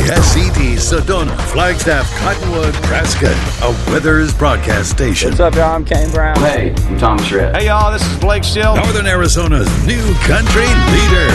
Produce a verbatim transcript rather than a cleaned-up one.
S C T, Sedona, Flagstaff, Cottonwood, Prescott, a Withers broadcast station. What's up, y'all? I'm Kane Brown. Hey, I'm Thomas Rhett. Hey, y'all, this is Blake Still. Northern Arizona's new country leader.